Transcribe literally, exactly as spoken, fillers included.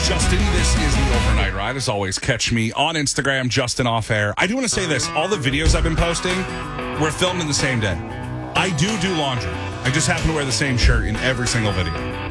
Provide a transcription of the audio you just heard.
Justin. This is the Overnight Ride. As always, catch me on Instagram, Justin Off Air. I do want to say this. All the videos I've been posting were filmed in the same day. I do do laundry. I just happen to wear the same shirt in every single video.